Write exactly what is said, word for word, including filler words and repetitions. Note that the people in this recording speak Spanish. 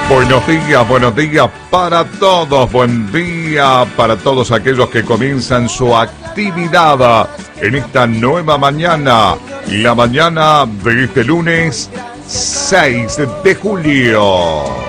Buenos días, buenos días para todos, buen día para todos aquellos que comienzan su actividad en esta nueva mañana, la mañana de este lunes seis de julio.